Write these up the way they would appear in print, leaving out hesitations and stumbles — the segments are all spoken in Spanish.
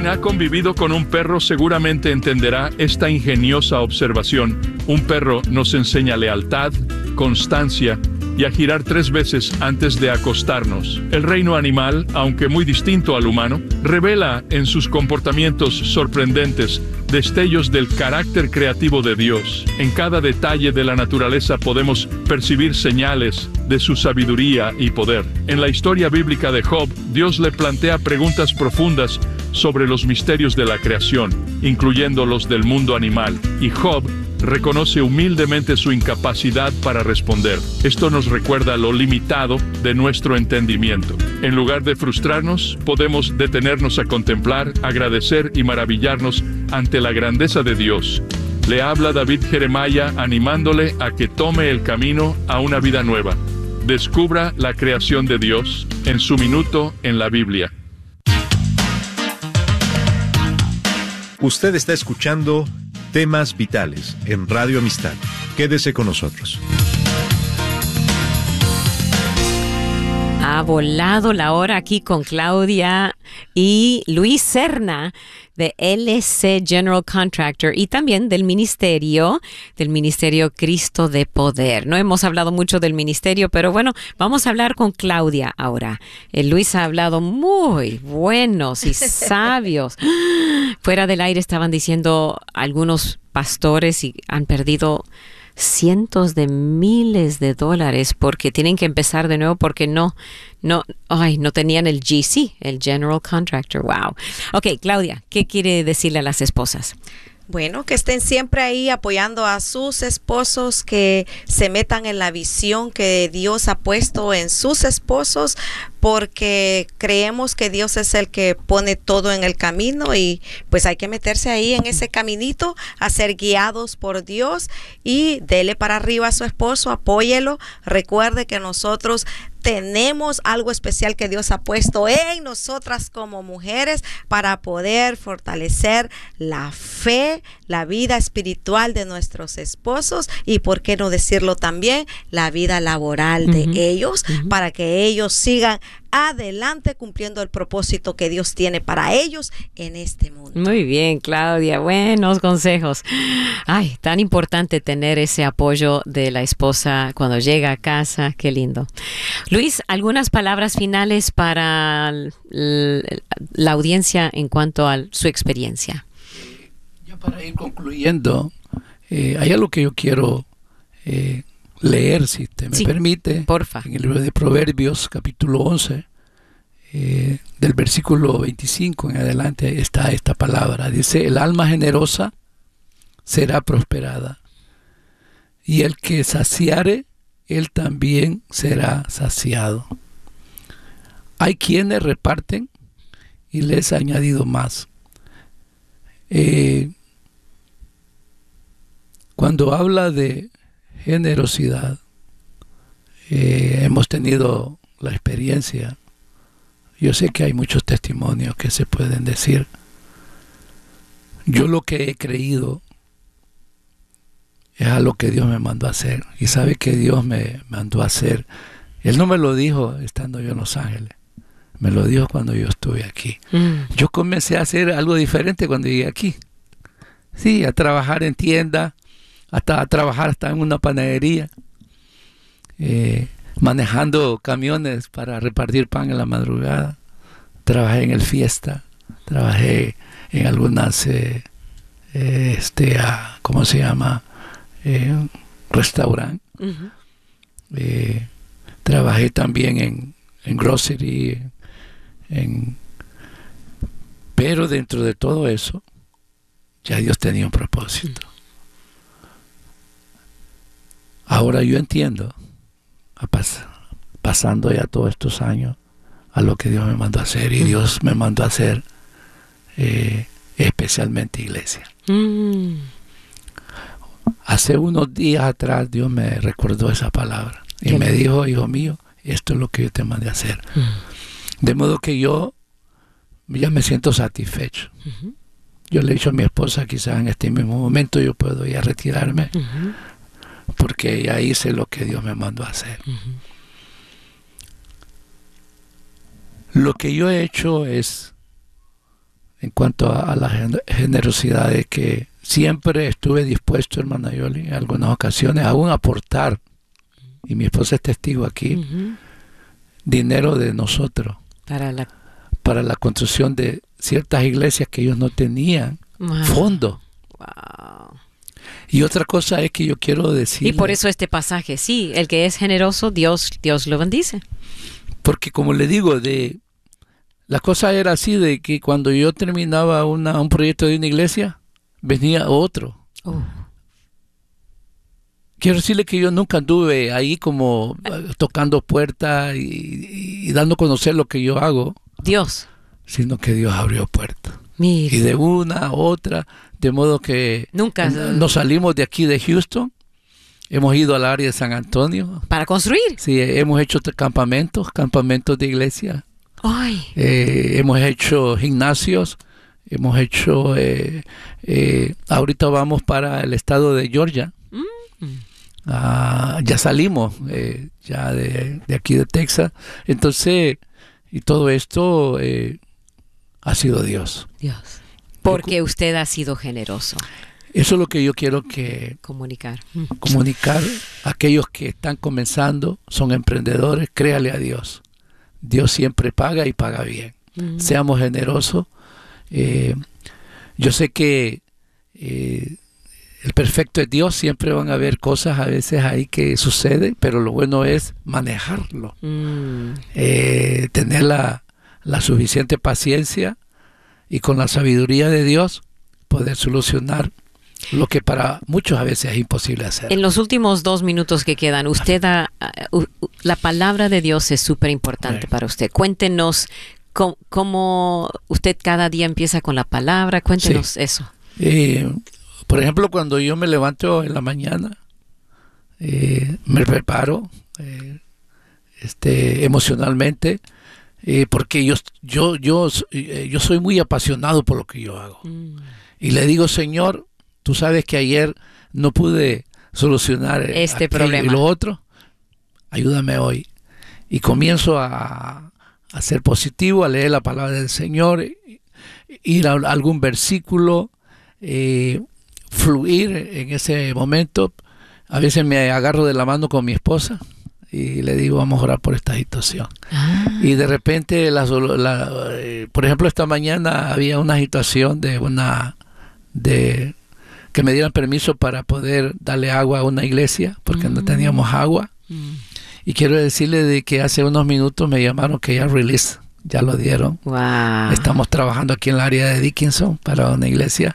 Quien ha convivido con un perro seguramente entenderá esta ingeniosa observación. Un perro nos enseña lealtad, constancia y a girar 3 veces antes de acostarnos. El reino animal, aunque muy distinto al humano, revela en sus comportamientos sorprendentes destellos del carácter creativo de Dios. En cada detalle de la naturaleza podemos percibir señales de su sabiduría y poder. En la historia bíblica de Job, Dios le plantea preguntas profundas sobre los misterios de la creación, incluyendo los del mundo animal, y Job reconoce humildemente su incapacidad para responder. Esto nos recuerda lo limitado de nuestro entendimiento. En lugar de frustrarnos, podemos detenernos a contemplar, agradecer y maravillarnos ante la grandeza de Dios. Le habla David Jeremiah animándole a que tome el camino a una vida nueva. Descubra la creación de Dios en su minuto en la Biblia. Usted está escuchando Temas Vitales en Radio Amistad. Quédese con nosotros. Ha volado la hora aquí con Claudia y Luis Serna de LC General Contractor y también del ministerio Cristo de Poder. No hemos hablado mucho del ministerio, pero bueno, vamos a hablar con Claudia ahora. Luis ha hablado muy buenos y sabios. Fuera del aire estaban diciendo algunos pastores y han perdido cientos de miles de dólares porque tienen que empezar de nuevo porque no tenían el GC, el General Contractor. Wow. Ok, Claudia, ¿qué quiere decirle a las esposas? Bueno, que estén siempre ahí apoyando a sus esposos, que se metan en la visión que Dios ha puesto en sus esposos, porque creemos que Dios es el que pone todo en el camino y pues hay que meterse ahí en ese caminito, a ser guiados por Dios y dele para arriba a su esposo, apóyelo. Recuerde que nosotros tenemos algo especial que Dios ha puesto en nosotras como mujeres para poder fortalecer la fe, la vida espiritual de nuestros esposos y, por qué no decirlo también, la vida laboral de ellos, para que ellos sigan adelante cumpliendo el propósito que Dios tiene para ellos en este mundo. Muy bien, Claudia, buenos consejos. Ay, tan importante tener ese apoyo de la esposa cuando llega a casa, qué lindo. Luis, ¿algunas palabras finales para la audiencia en cuanto a su experiencia? Ya para ir concluyendo, hay algo que yo quiero leer, si te me permite, porfa. en el libro de Proverbios, capítulo 11, del versículo 25 en adelante está esta palabra. Dice: el alma generosa será prosperada, y el que saciare, él también será saciado. Hay quienes reparten y les ha añadido más. Cuando habla de generosidad, hemos tenido la experiencia. Yo sé que hay muchos testimonios que se pueden decir. Yo lo que he creído es a lo que Dios me mandó a hacer. Y sabe que Dios me mandó a hacer. Él no me lo dijo estando yo en Los Ángeles. Me lo dijo cuando yo estuve aquí. Yo comencé a hacer algo diferente cuando llegué aquí. Sí, a trabajar en tienda, a trabajar hasta en una panadería, manejando camiones para repartir pan en la madrugada. Trabajé en el Fiesta, trabajé en algunas, ¿cómo se llama? Restaurante. Trabajé también en grocery, pero dentro de todo eso, ya Dios tenía un propósito. Ahora yo entiendo, pasando ya todos estos años, a lo que Dios me mandó a hacer, y Dios me mandó a hacer especialmente iglesia. Hace unos días atrás Dios me recordó esa palabra y me dijo: hijo mío, esto es lo que yo te mandé a hacer. De modo que yo ya me siento satisfecho. Yo le he dicho a mi esposa, quizás en este mismo momento yo puedo ya retirarme, porque ya hice lo que Dios me mandó a hacer. Lo que yo he hecho es en cuanto a la generosidad, de que siempre estuve dispuesto, hermana Yoli, en algunas ocasiones, aún a aportar, y mi esposa es testigo aquí, dinero de nosotros para la construcción de ciertas iglesias que ellos no tenían fondo. Wow. Y otra cosa es que yo quiero decir, Y por eso este pasaje, sí, el que es generoso, Dios lo bendice. porque como le digo, la cosa era así, de que cuando yo terminaba un proyecto de una iglesia, venía otro. Quiero decirle que yo nunca anduve ahí como tocando puertas y dando a conocer lo que yo hago, Dios. sino que Dios abrió puertas. Mire. Y de una a otra, de modo que Nunca nos salimos de aquí de Houston, hemos ido al área de San Antonio. para construir. Sí, hemos hecho campamentos de iglesia. Ay, Hemos hecho gimnasios, hemos hecho, ahorita vamos para el estado de Georgia. Ya salimos ya de aquí de Texas. Entonces, y todo esto ha sido Dios. porque usted ha sido generoso. Eso es lo que yo quiero Comunicar. comunicar a aquellos que están comenzando, son emprendedores. Créale a Dios. Dios siempre paga y paga bien. Seamos generosos. Yo sé que el perfecto es Dios. Siempre van a haber cosas a veces ahí que suceden, pero lo bueno es manejarlo. Tener la suficiente paciencia y con la sabiduría de Dios poder solucionar lo que para muchos a veces es imposible hacer. En los últimos 2 minutos que quedan, usted la palabra de Dios es súper importante para usted. Cuéntenos cómo usted cada día empieza con la palabra. Cuéntenos eso. Por ejemplo, cuando yo me levanto en la mañana, me preparo emocionalmente, porque yo soy muy apasionado por lo que yo hago. Y le digo, Señor, tú sabes que ayer no pude solucionar este aquello problema y lo otro, ayúdame hoy. Y comienzo a ser positivo, a leer la palabra del Señor, ir a algún versículo, fluir en ese momento. A veces me agarro de la mano con mi esposa y le digo, vamos a orar por esta situación. Y de repente, por ejemplo, esta mañana había una situación de que me dieran permiso para poder darle agua a una iglesia, porque no teníamos agua. Y quiero decirle de que hace unos minutos me llamaron que ya lo dieron. Wow. Estamos trabajando aquí en el área de Dickinson para una iglesia.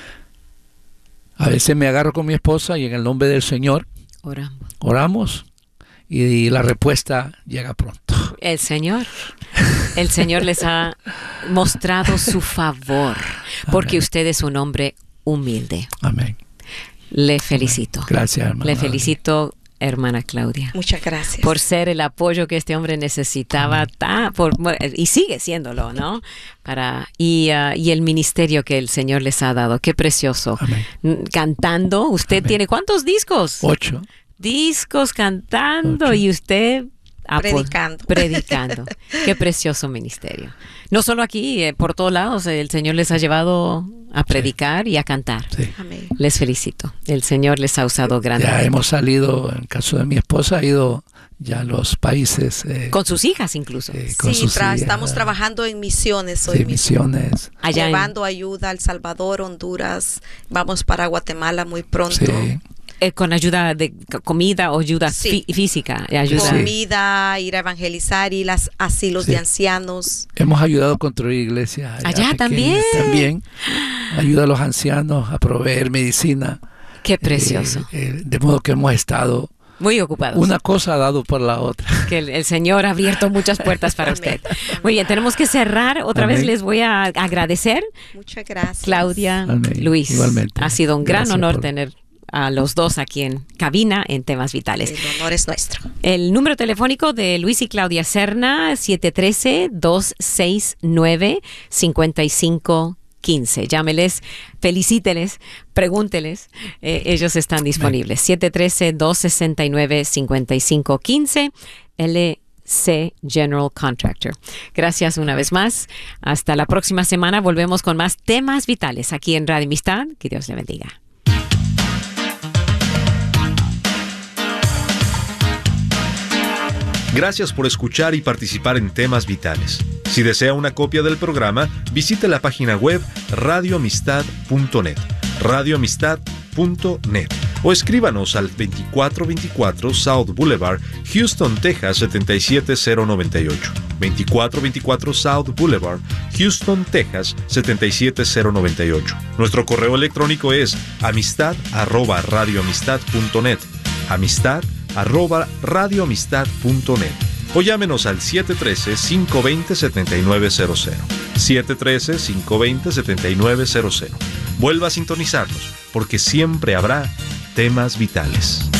A veces me agarro con mi esposa y en el nombre del Señor oramos y la respuesta llega pronto. El Señor les ha mostrado su favor, porque Amén. Usted es un hombre humilde. Amén. Le felicito. Amén. Gracias, hermana. Le felicito, hermana Claudia. Muchas gracias. Por ser el apoyo que este hombre necesitaba y sigue siéndolo, ¿no? Y el ministerio que el Señor les ha dado. Qué precioso. Amén. Cantando. ¿Usted Amén. tiene cuántos discos? 8. Discos cantando 8. Y usted predicando. Qué precioso ministerio. No solo aquí, por todos lados, el Señor les ha llevado a predicar y a cantar. Sí. Amén. Les felicito. El Señor les ha usado grandemente. Ya hemos salido, en el caso de mi esposa, ha ido ya a los países. Con sus hijas incluso. Con sus hijas. Estamos trabajando en misiones hoy Sí, mismo. misiones. Allá Llevando ayuda a El Salvador, Honduras. Vamos para Guatemala muy pronto. Sí. Con ayuda de comida o ayuda Sí. física. Ayuda. Comida, ir a evangelizar, ir a asilos Sí. de ancianos. Hemos ayudado a construir iglesias Allá pequeñas también. Ayuda a los ancianos a proveer medicina. Qué precioso. De modo que hemos estado, Muy ocupados. una cosa ha dado por la otra. Que el Señor ha abierto muchas puertas para usted. Muy bien, tenemos que cerrar. Otra Amén. vez les voy a agradecer, Muchas gracias. Claudia, Amén. Luis. Igualmente. Ha sido un gran Gracias honor por- tener a los dos aquí en cabina en Temas Vitales. El honor es nuestro. El número telefónico de Luis y Claudia Serna, 713-269-5515. Llámeles, felicíteles, pregúnteles. Ellos están disponibles. 713-269-5515. LC General Contractor. Gracias una vez más. Hasta la próxima semana. Volvemos con más temas vitales aquí en Radio Amistad. Que Dios le bendiga. Gracias por escuchar y participar en Temas Vitales. Si desea una copia del programa, visite la página web radioamistad.net, radioamistad.net, o escríbanos al 2424 South Boulevard, Houston, Texas 77098. 2424 South Boulevard, Houston, Texas 77098. Nuestro correo electrónico es amistad@radioamistad.net, amistad@radioamistad.net, o llámenos al 713-520-7900, 713-520-7900. Vuelva a sintonizarnos, porque siempre habrá temas vitales.